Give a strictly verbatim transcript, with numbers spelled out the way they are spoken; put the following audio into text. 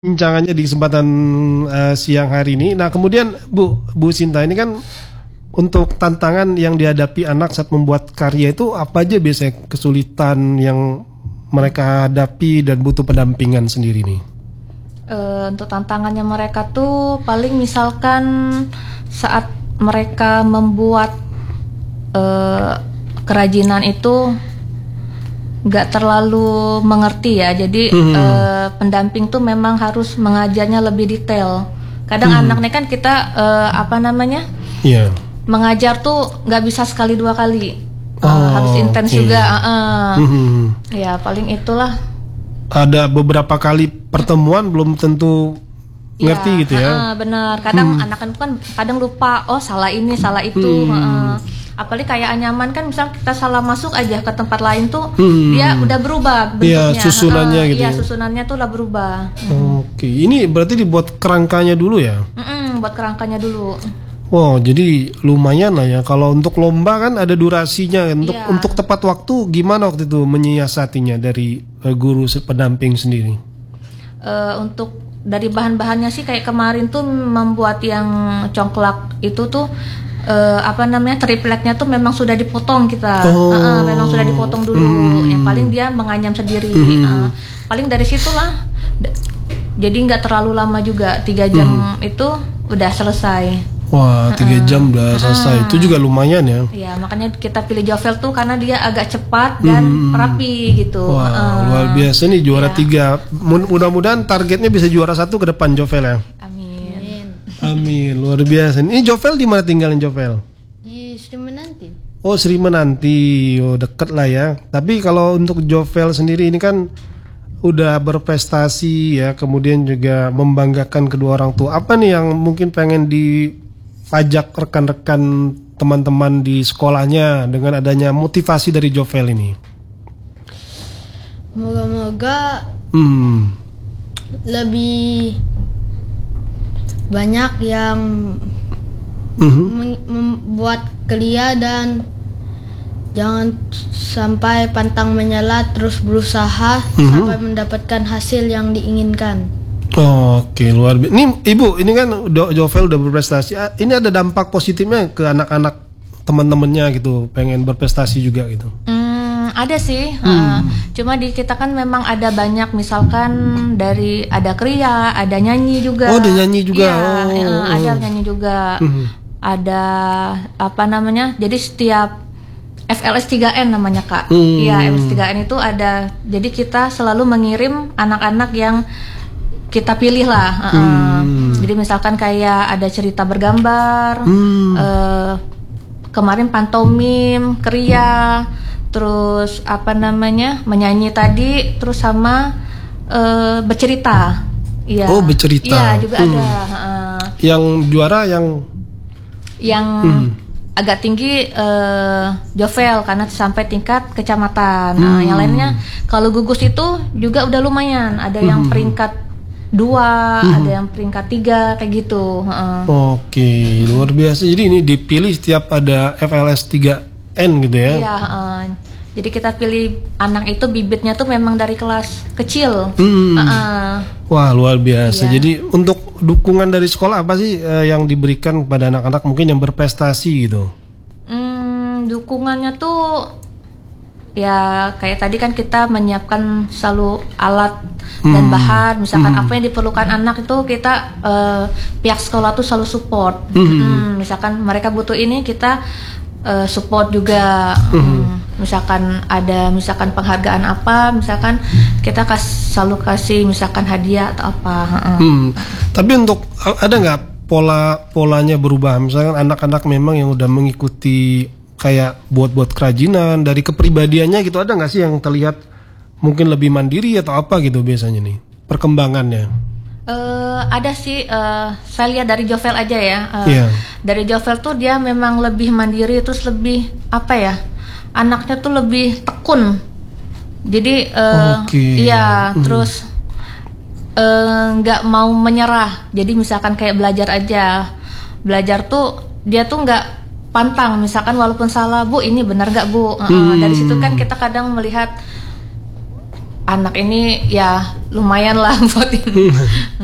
Bincangannya di kesempatan uh, siang hari ini. Nah, kemudian Bu Bu Sinta, ini kan untuk tantangan yang dihadapi anak saat membuat karya itu apa aja biasanya kesulitan yang mereka hadapi dan butuh pendampingan sendiri nih? Uh, untuk tantangannya mereka tuh paling misalkan saat mereka membuat uh, kerajinan itu nggak terlalu mengerti ya, jadi hmm. uh, pendamping tuh memang harus mengajarnya lebih detail. Kadang hmm. anaknya kan kita uh, apa namanya yeah. mengajar tuh nggak bisa sekali dua kali, uh, oh, harus intens okay. juga. Uh, uh. Hmm. Ya paling itulah. Ada beberapa kali pertemuan belum tentu ngerti ya, gitu ya. Uh, benar. Kadang hmm. anak kan kadang lupa, oh salah ini salah itu. Hmm. Uh, Apalagi kayak anyaman kan, misal kita salah masuk aja ke tempat lain tuh hmm. dia udah berubah bentuknya. Ya, susunannya uh, gitu. Iya, susunannya tuh udah berubah. Oke, ini berarti dibuat kerangkanya dulu ya? Mm-mm, buat kerangkanya dulu. Wow, jadi lumayan lah ya. Kalau untuk lomba kan ada durasinya. Untuk yeah. untuk tepat waktu gimana waktu itu menyiasatinya dari uh, guru pendamping sendiri? Uh, untuk dari bahan-bahannya sih kayak kemarin tuh membuat yang congklak itu tuh Uh, apa namanya tripleknya tuh memang sudah dipotong kita, oh. uh, uh, memang sudah dipotong dulu. Mm. Yang paling dia menganyam sendiri. Mm. Uh, paling dari situlah. D- jadi nggak terlalu lama juga, tiga jam mm. itu udah selesai. Wah, tiga uh, jam udah selesai. Uh, itu juga lumayan ya. Iya, makanya kita pilih Jovel tuh karena dia agak cepat dan mm. rapi gitu. Wah, uh, luar biasa nih juara iya. tiga. Mudah-mudahan targetnya bisa juara satu ke depan Jovel ya. Amin, luar biasa. Ini Jovel di mana tinggalin Jovel? Di Sri Menanti. Oh, Sri Menanti. Oh, deket lah ya. Tapi kalau untuk Jovel sendiri ini kan udah berprestasi ya, kemudian juga membanggakan kedua orang tua. Apa nih yang mungkin pengen dipajak rekan-rekan teman-teman di sekolahnya dengan adanya motivasi dari Jovel ini? Moga-moga hmm. lebih banyak yang mm-hmm. mem- membuat kelia dan jangan sampai pantang menyala, terus berusaha mm-hmm. sampai mendapatkan hasil yang diinginkan. Oke, luar biasa. Ini Ibu, ini kan Jovel udah berprestasi. Ini ada dampak positifnya ke anak-anak teman-temannya gitu, pengen berprestasi juga gitu. Hmm, ada sih. Hmm. Uh, cuma di kita kan memang ada banyak, misalkan dari ada kriya, ada nyanyi juga. Oh, ada nyanyi juga. Iya, oh. uh, ada nyanyi juga. Hmm. Ada apa namanya? Jadi setiap F L S tiga N namanya Kak. Iya, hmm. F L S tiga N itu ada. Jadi kita selalu mengirim anak-anak yang kita pilih lah. Uh, hmm. Jadi misalkan kayak ada cerita bergambar. Hmm. Uh, Kemarin pantomim, kriya, terus apa namanya menyanyi tadi, terus sama uh, bercerita. Iya. Oh, bercerita. Iya juga hmm. ada. Uh, yang juara yang yang hmm. agak tinggi uh, Jovel karena sampai tingkat kecamatan. Hmm. Nah, yang lainnya kalau gugus itu juga udah lumayan. Ada hmm. yang peringkat dua, hmm. ada yang peringkat tiga kayak gitu. Uh. Oke, luar biasa. Jadi ini dipilih setiap ada F L S tiga N gitu ya? Iya. Uh. Jadi kita pilih anak itu bibitnya tuh memang dari kelas kecil. Hmm. Uh. Wah, luar biasa. Iya. Jadi untuk dukungan dari sekolah apa sih uh, yang diberikan kepada anak-anak mungkin yang berprestasi gitu? Hmm, dukungannya tuh ya kayak tadi kan kita menyiapkan selalu alat hmm. dan bahan, misalkan hmm. apa yang diperlukan anak itu kita uh, pihak sekolah tuh selalu support. Hmm. Hmm, misalkan mereka butuh ini kita uh, support juga. Hmm. Hmm, misalkan ada misalkan penghargaan apa, misalkan kita kas, selalu kasih misalkan hadiah atau apa. Hmm. Tapi untuk ada nggak pola polanya berubah? Misalkan anak-anak memang yang udah mengikuti kayak buat-buat kerajinan, dari kepribadiannya gitu, ada nggak sih yang terlihat mungkin lebih mandiri atau apa gitu biasanya nih perkembangannya? Uh, ada sih, uh, saya lihat dari Jovel aja ya. Uh, yeah. Dari Jovel tuh dia memang lebih mandiri, terus lebih apa ya? Anaknya tuh lebih tekun. Jadi, uh, okay. iya, hmm. terus nggak uh, mau menyerah. Jadi misalkan kayak belajar aja, belajar tuh dia tuh nggak pantang, misalkan walaupun salah, Bu ini benar gak Bu? Uh, hmm. Dari situ kan kita kadang melihat anak ini ya lumayan lah buat ini.